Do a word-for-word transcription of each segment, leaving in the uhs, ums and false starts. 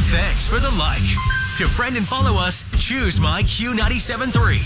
Thanks for the like. To friend and follow us, choose My Q ninety-seven point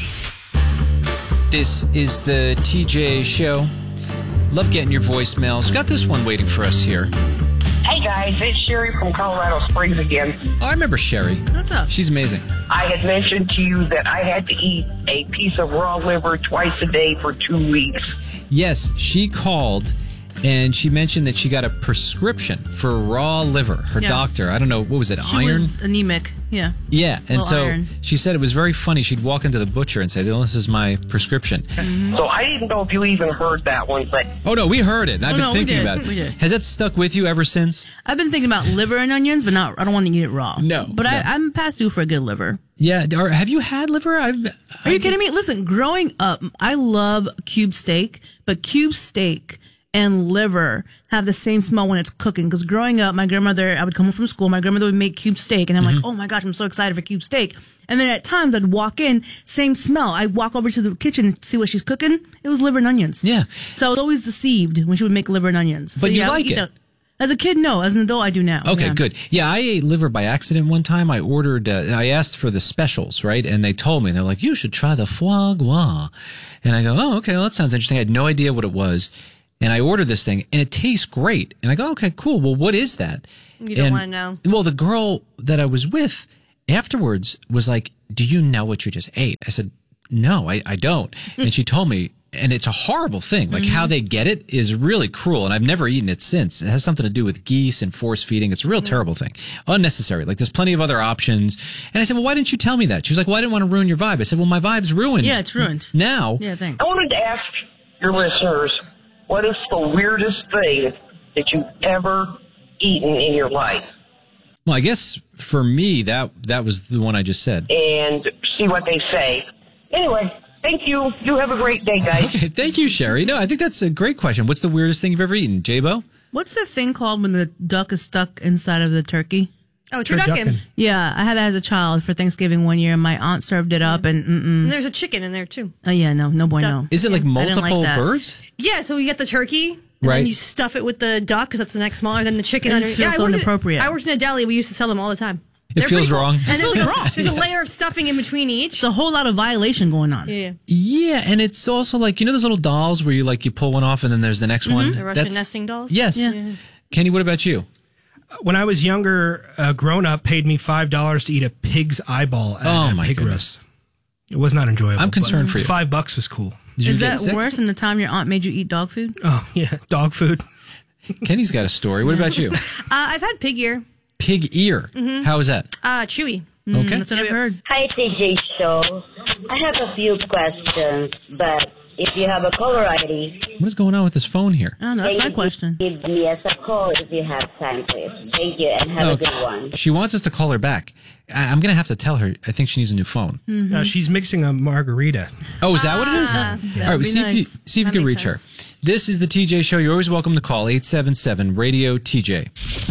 three. This is the T J Show. Love getting your voicemails. Got this one waiting for us here. Hey guys, it's Sherry from Colorado Springs again. Oh, I remember Sherry. What's up? She's amazing. I had mentioned to you that I had to eat a piece of raw liver twice a day for two weeks. Yes, she called and she mentioned that she got a prescription for raw liver. Her Yes. doctor, I don't know, what was it, She iron? was anemic. Yeah. Yeah, and Little so iron. she said it was very funny. She'd walk into the butcher and say, "Oh, this is my prescription." Mm-hmm. So I didn't know if you even heard that one, but Oh, no, we heard it. and I've Oh, been no, we thinking did. about it. We did. Has that stuck with you ever since? I've been thinking about liver and onions, but not. I don't want to eat it raw. No, But no. I, I'm past due for a good liver. Yeah. Or have you had liver? I've, Are you kidding me? Listen, growing up, I love cube steak, but cube steak and liver have the same smell when it's cooking. Because growing up, my grandmother, I would come home from school, my grandmother would make cube steak, and I'm Mm-hmm. like, oh my gosh, I'm so excited for cube steak. And then at times I'd walk in, same smell. I'd walk over to the kitchen and see what she's cooking. It was liver and onions. Yeah. So I was always deceived when she would make liver and onions. So But you yeah, I would like eat it? that. As a kid, no. As an adult, I do now. Okay, Yeah. good. Yeah, I ate liver by accident one time. I ordered, uh, I asked for the specials, right? And they told me, they're like, you should try the foie gras. And I go, oh, okay, well, that sounds interesting. I had no idea what it was. And I ordered this thing, and it tastes great. And I go, okay, cool. Well, what is that? You don't And- want to know. Well, the girl that I was with afterwards was like, do you know what you just ate? I said, no, I, I don't. And she told me, and it's a horrible thing. Like how they get it is really cruel. And I've never eaten it since. It has something to do with geese and force feeding. It's a real terrible thing. Unnecessary. Like there's plenty of other options. And I said, well, why didn't you tell me that? She was like, well, I didn't want to ruin your vibe. I said, well, my vibe's ruined. Yeah, it's ruined. Now. Yeah, thanks. I wanted to ask your listeners, what is the weirdest thing that you've ever eaten in your life? Well, I guess for me, that, that was the one I just said. And see what they say. Anyway, thank you. You have a great day, guys. Okay, thank you, Sherry. No, I think that's a great question. What's the weirdest thing you've ever eaten? J-Bo? What's the thing called when the duck is stuck inside of the turkey? Oh, turducken. Yeah, I had that as a child for Thanksgiving one year. My aunt served it up, and mm-mm. And there's a chicken in there too. Oh yeah, no, no bueno. Is it like I didn't like multiple that. birds? Yeah, so you get the turkey, and Right. then you stuff it with the duck because that's the next smaller than the chicken. It under- just feels yeah, I so worked at- inappropriate. I worked in a deli. We used to sell them all the time. It They're feels pretty cool. wrong. And there's, wrong. there's a Yes. layer of stuffing in between each. It's a whole lot of violation going on. yeah, Yeah, and it's also like, you know those little dolls where you like you pull one off and then there's the next one? the Russian nesting dolls. Yes. Yeah. Kenny, what about you? When I was younger, a grown-up paid me five dollars to eat a pig's eyeball at Oh, a my pig goodness. roast. It was not enjoyable. I'm concerned but for you. Five bucks was cool. Did you Is get that sick? worse than the time your aunt made you eat dog food? Oh, yeah, dog food. Kenny's got a story. What about you? Uh, I've had pig ear. Pig ear. How is that? Uh, chewy. Okay. That's what I've heard. Hi, T J Show. I have a few questions, but if you have a caller I D, What is going on with this phone here? I don't know. That's my then question. give me as a call if you have time, please. Thank you, and have a Okay. good one. She wants us to call her back. I- I'm going to have to tell her I think she needs a new phone. Uh, she's mixing a margarita. Oh, is that what it is? Ah, All that'd right, well, be see, if you, nice. see if you That can makes reach sense. her. This is the T J Show. You're always welcome to call eight seven seven radio T J.